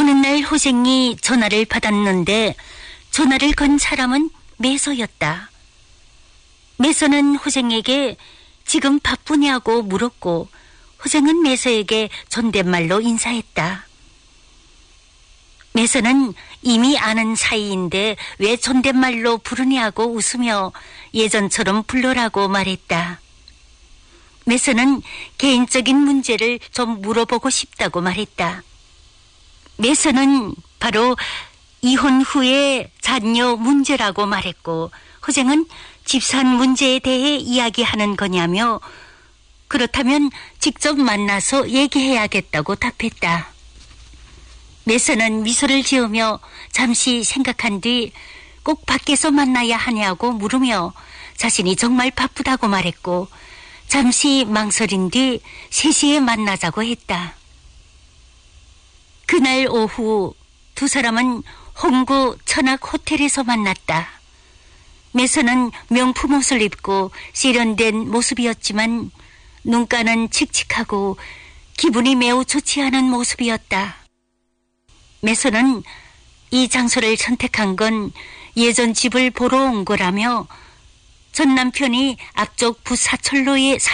어느 날 호생이 전화를 받았는데 전화를 건 사람은 매서였다. 매서는 호생에게 지금 바쁘냐고 물었고 호생은 매서에게 존댓말로 인사했다. 매서는 이미 아는 사이인데 왜 존댓말로 부르냐고 웃으며 예전처럼 불러라고 말했다. 매서는 개인적인 문제를 좀 물어보고 싶다고 말했다. 매서는 바로 이혼 후에 자녀 문제라고 말했고 호생은 집산 문제에 대해 이야기하는 거냐며 그렇다면 직접 만나서 얘기해야겠다고 답했다. 매서는 미소를 지으며 잠시 생각한 뒤 꼭 밖에서 만나야 하냐고 물으며 자신이 정말 바쁘다고 말했고 잠시 망설인 뒤 3시에 만나자고 했다. 그날 오후 두 사람은 홍구 천악 호텔에서 만났다. 매서는 명품 옷을 입고 세련된 모습이었지만 눈가는 칙칙하고 기분이 매우 좋지 않은 모습이었다. 매서는 이 장소를 선택한 건 예전 집을 보러 온 거라며 전 남편이 앞쪽 부사철로에